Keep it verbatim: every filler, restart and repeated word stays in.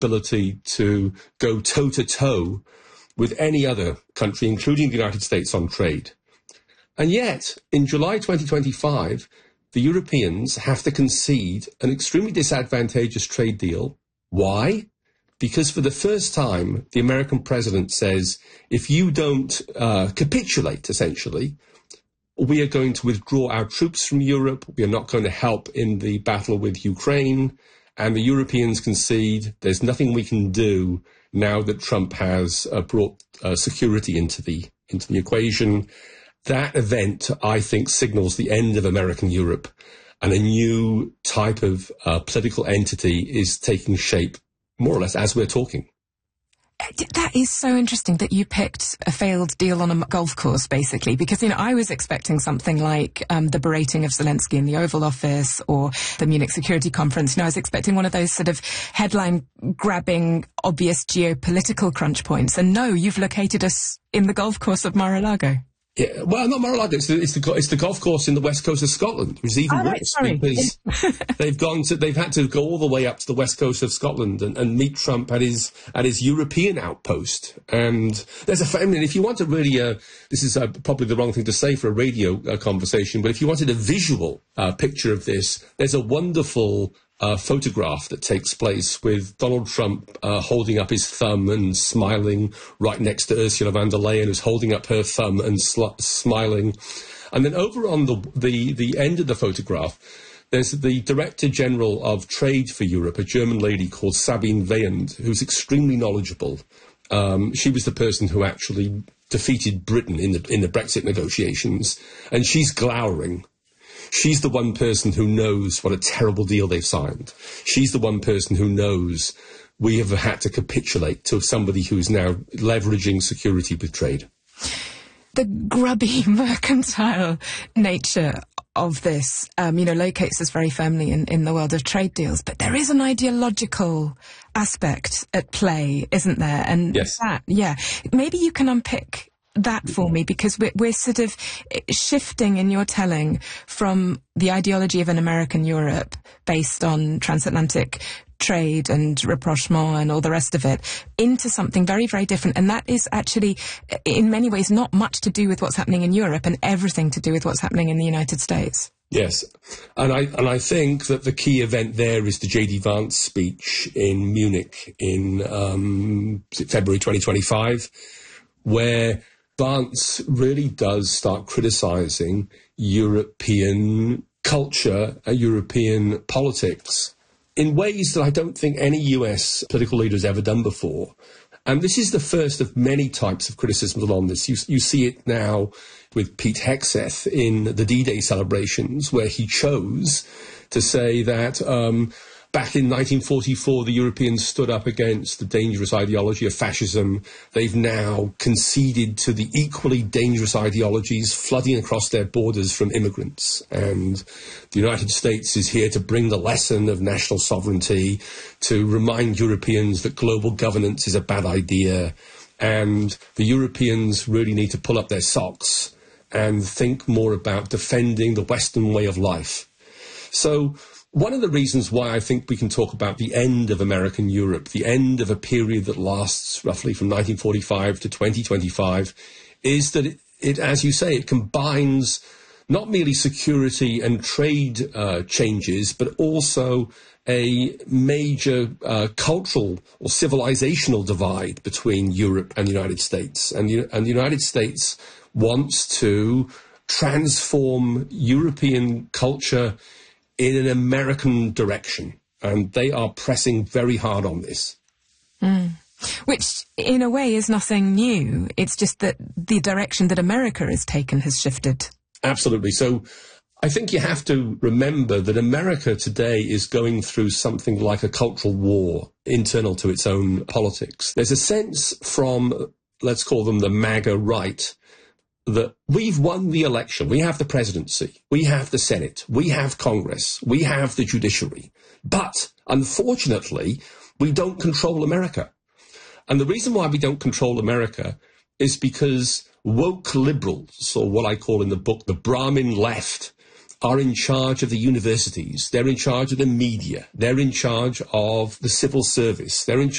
ability to go toe-to-toe with any other country, including the United States, on trade. And yet, in July twenty twenty-five, the Europeans have to concede an extremely disadvantageous trade deal. Why? Because for the first time, the American president says, if you don't uh, capitulate, essentially, we are going to withdraw our troops from Europe. We are not going to help in the battle with Ukraine. And the Europeans concede there's nothing we can do now that Trump has uh, brought uh, security into the into the equation. That event, I think, signals the end of American Europe, and a new type of uh, political entity is taking shape, more or less, as we're talking. That is so interesting that you picked a failed deal on a golf course, basically, because, you know, I was expecting something like um, the berating of Zelensky in the Oval Office or the Munich Security Conference. You know, I was expecting one of those sort of headline-grabbing, obvious geopolitical crunch points. And no, you've located us in the golf course of Mar-a-Lago. Yeah, well, not Mar-a-Lago. It's the, it's the it's the golf course in the west coast of Scotland, which is even oh, worse right, sorry. because they've gone to they've had to go all the way up to the west coast of Scotland and, and meet Trump at his at his European outpost. And there's a I mean, if you want to really, uh, this is uh, probably the wrong thing to say for a radio uh, conversation, but if you wanted a visual uh, picture of this, there's a wonderful Uh, photograph that takes place with Donald Trump uh, holding up his thumb and smiling right next to Ursula von der Leyen, who's holding up her thumb and sl- smiling. And then over on the, the, the end of the photograph, there's the Director General of Trade for Europe, a German lady called Sabine Weyand, who's extremely knowledgeable. Um, she was the person who actually defeated Britain in the, in the Brexit negotiations, and she's glowering. She's the one person who knows what a terrible deal they've signed. She's the one person who knows we have had to capitulate to somebody who's now leveraging security with trade. The grubby, mercantile nature of this, um, you know, locates us very firmly in, in the world of trade deals. But there is an ideological aspect at play, isn't there? And yes. that, yeah, maybe you can unpick that for me, because we're, we're sort of shifting in your telling from the ideology of an American Europe based on transatlantic trade and rapprochement and all the rest of it into something very, very different. And that is actually, in many ways, not much to do with what's happening in Europe and everything to do with what's happening in the United States. Yes, and I and I think that the key event there is the J D Vance speech in Munich in um, February twenty twenty-five, where Vance really does start criticising European culture and European politics in ways that I don't think any U S political leader has ever done before. And this is the first of many types of criticisms along this. You, you see it now with Pete Hegseth in the D-Day celebrations, where he chose to say that um, back in nineteen forty-four, the Europeans stood up against the dangerous ideology of fascism. They've now conceded to the equally dangerous ideologies flooding across their borders from immigrants. And the United States is here to bring the lesson of national sovereignty, to remind Europeans that global governance is a bad idea. And the Europeans really need to pull up their socks and think more about defending the Western way of life. So one of the reasons why I think we can talk about the end of American Europe, the end of a period that lasts roughly from nineteen forty-five to twenty twenty-five, is that it, it as you say, it combines not merely security and trade uh, changes, but also a major uh, cultural or civilizational divide between Europe and the United States. And, and the United States wants to transform European culture in an American direction, and they are pressing very hard on this. Mm. Which, in a way, is nothing new. It's just that the direction that America has taken has shifted. Absolutely. So I think you have to remember that America today is going through something like a cultural war internal to its own politics. There's a sense from, let's call them the MAGA right, that we've won the election, we have the presidency, we have the Senate, we have Congress, we have the judiciary. But, unfortunately, we don't control America. And the reason why we don't control America is because woke liberals, or what I call in the book the Brahmin left, are in charge of the universities, they're in charge of the media, they're in charge of the civil service, they're in